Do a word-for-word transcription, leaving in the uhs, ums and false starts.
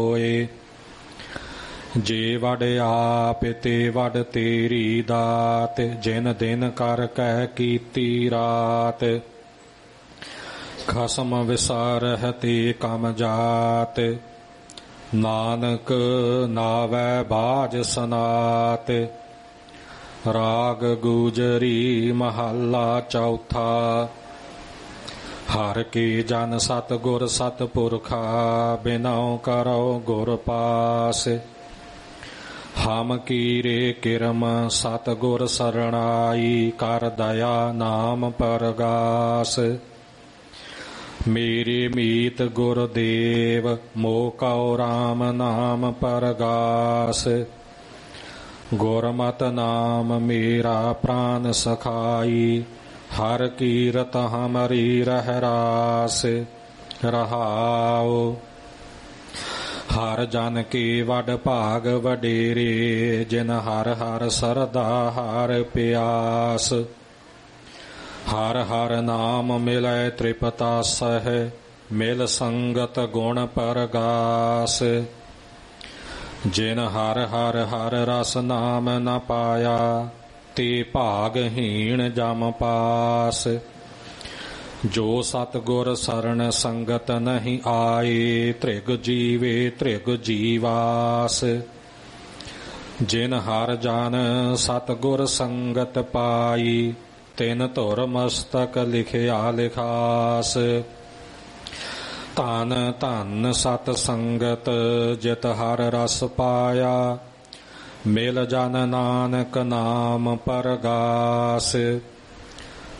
ਹੋਏ। ਜੇ ਵਡ ਆਪ ਤੇ ਵਡ ਤੇਰੀ ਦਾਤ, ਜਿਨ ਦਿਨ ਕਰ ਕਹਿ ਕੀਤੀ ਰਾਤ। ਖਸਮ ਵਿਸਾਰਹਿ ਤੇ ਕਮ ਜਾਤ, ਨਾਨਕ ਨਾਵੈ ਬਾਝ ਸਨਾਤ। ਰਾਗ ਗੂਜਰੀ ਮਹੱਲਾ ਚੌਥਾ। ਹਰ ਕੀ ਜਨ ਸਤ ਗੁਰ ਸਤ ਪੁਰਖਾ, ਬਿਨਉ ਕਰਉ ਗੁਰ ਪਾਸ। ਹਮ ਕੀਰੇ ਕਿਰਮ ਸਤ ਗੁਰ ਸਰਣਾਈ, ਕਰ ਦਇਆ ਨਾਮ ਪਰਗਾਸ। ਮੇਰੇ ਮੀਤ ਗੁਰਦੇਵ, ਮੋਹ ਕਉ ਰਾਮ ਨਾਮ ਪਰਗਾਸ। ਗੁਰਮਤਿ ਨਾਮ ਮੇਰਾ ਪ੍ਰਾਨ ਸਖਾਈ, ਹਰ ਕੀਰਤ ਹਮਰੀ ਰਹਿ ਰਾਸ। ਰਹਾਉ ਹਰ ਜਨ ਕੇ ਵਡ ਭਾਗ ਵਡੇਰੇ, ਜਿਨ ਹਰ ਹਰ ਸਰਦਾ ਹਰ ਪਿਆਸ। ਹਰ ਹਰ ਨਾਮ ਮਿਲੈ ਤ੍ਰਿਪਤਾ ਸਹਿ, ਮਿਲ ਸੰਗਤ ਗੁਣ ਪਰਗਾਸ। ਜਿਨ ਹਰ ਹਰ ਹਰ ਰਸ ਨਾਮ ਨ ਪਾਇਆ, ਤੇ ਭਾਗਹੀਣ ਜਮ ਪਾਸ। ਜੋ ਸਤਿਗੁਰ ਸਰਣ ਸੰਗਤ ਨਹੀਂ ਆਏ, ਧ੍ਰਿਗ ਜੀਵੇ ਧ੍ਰਿਗ ਜੀਵਾਸ। ਜਿਨ ਹਰ ਜਨ ਸਤਿਗੁਰ ਸੰਗਤ ਪਾਈ, ਤਿਨ ਧੁਰ ਮਸਤਕ ਲਿਖਿਆ ਲਿਖਾਸ। ਧਨ ਧਨ ਸਤ ਸੰਗਤ, ਜਿਤ ਹਰ ਰਸ ਪਾਇਆ, ਮਿਲ ਜਨ ਨਾਨਕ ਨਾਮ ਪਰਗਾਸ।